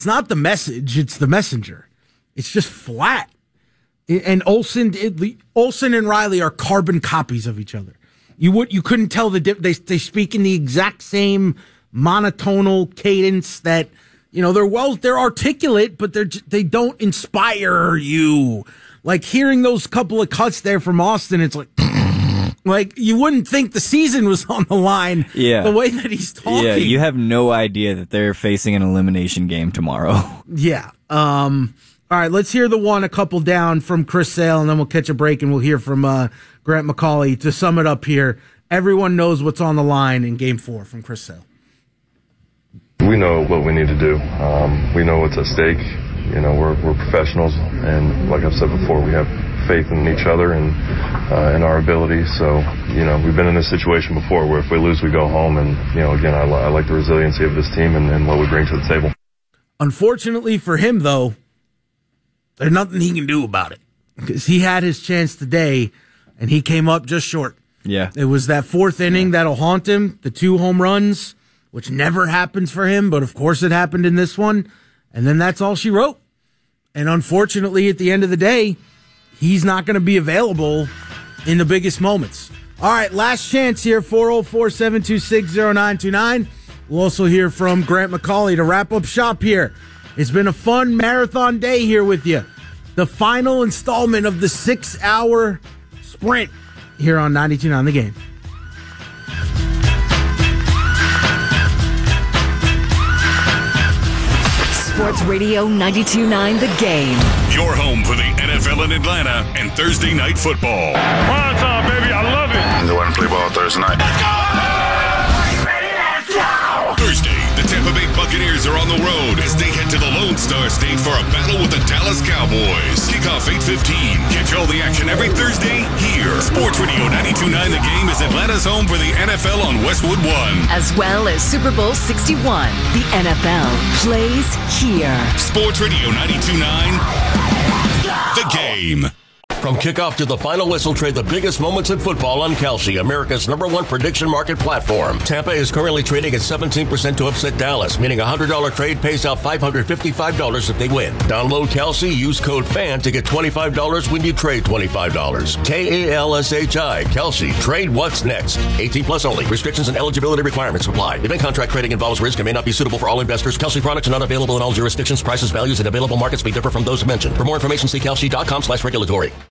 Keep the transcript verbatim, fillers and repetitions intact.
It's not the message, it's the messenger. It's just flat. And Olsen, it, Olsen and Riley are carbon copies of each other. You would you couldn't tell the dip. They they speak in the exact same monotonal cadence that, you know, they're well they're articulate, but they're they don't inspire you. Like hearing those couple of cuts there from Austin, it's like like you wouldn't think the season was on the line. Yeah. The way that he's talking. Yeah, you have no idea that they're facing an elimination game tomorrow. Yeah. Um. All right, let's hear the one a couple down from Chris Sale, and then we'll catch a break, and we'll hear from uh, Grant McAuley. To sum it up here, everyone knows what's on the line in Game four from Chris Sale. We know what we need to do. Um, we know what's at stake. You know, we're, we're professionals, and like I've said before, we have faith in each other and uh, in our ability. So, you know, we've been in this situation before where if we lose, we go home. And, you know, again, I, I like the resiliency of this team and, and what we bring to the table. Unfortunately for him, though, there's nothing he can do about it because he had his chance today and he came up just short. Yeah. It was that fourth inning yeah. that'll haunt him, the two home runs, which never happens for him, but of course it happened in this one. And then that's all she wrote. And unfortunately, at the end of the day, he's not going to be available in the biggest moments. All right, last chance here, four oh four, seven two six, oh nine two nine. We'll also hear from Grant McAuley to wrap up shop here. It's been a fun marathon day here with you. The final installment of the six-hour sprint here on ninety-two point nine The Game. Sports Radio ninety-two point nine The Game. Your home for the N F L in Atlanta and Thursday Night Football. Prime time, baby. I love it. And go out and play ball Thursday night. Let's go! Thursday, the Tampa Bay Buccaneers are on the road as they head to the Lone Star State for a battle with the Dallas Cowboys. Kickoff eight fifteen. Catch all the action every Thursday here. Sports Radio ninety-two point nine The Game is Atlanta's home for the N F L on Westwood One. As well as Super Bowl sixty-one. The N F L plays here. Sports Radio ninety-two point nine The Game. From kickoff to the final whistle, trade the biggest moments in football on Kalshi, America's number one prediction market platform. Tampa is currently trading at seventeen percent to upset Dallas, meaning a one hundred dollars trade pays out five hundred fifty-five dollars if they win. Download Kalshi, use code FAN to get twenty-five dollars when you trade twenty-five dollars. K A L S H I, Kalshi. Trade what's next. eighteen plus only. Restrictions and eligibility requirements apply. Event contract trading involves risk and may not be suitable for all investors. Kalshi products are not available in all jurisdictions. Prices, values, and available markets may differ from those mentioned. For more information, see kalshi dot com slash regulatory.